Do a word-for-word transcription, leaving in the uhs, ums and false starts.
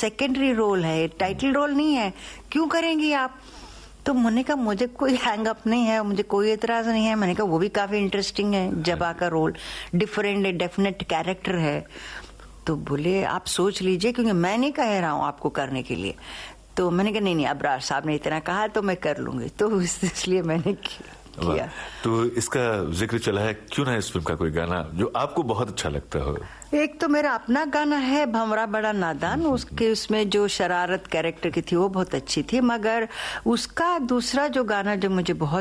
Secondary role है, title role नहीं है, क्यों करेंगी आप? तो मैंने कहा मुझे कोई हैंग अप नहीं है, मुझे कोई एतराज नहीं है। मैंने कहा वो भी काफी इंटरेस्टिंग है, जबा का रोल डिफरेंट है, डेफिनेट कैरेक्टर है। तो बोले आप सोच लीजिए, क्योंकि मैं नहीं कह रहा हूँ आपको करने के लिए। तो मैंने कहा नहीं नहीं, अब्रार साहब ने इतना कहा तो मैं कर लूंगी, तो इसलिए मैंने किया। तो इसका जिक्र चला है, क्यों ना इस फिल्म का कोई गाना जो आपको बहुत अच्छा लगता हो? एक तो मेरा अपना गाना है भंवरा बड़ा नादान, उसके उसमें जो शरारत कैरेक्टर की थी वो बहुत अच्छी थी, मगर उसका दूसरा जो गाना जो मुझे बहुत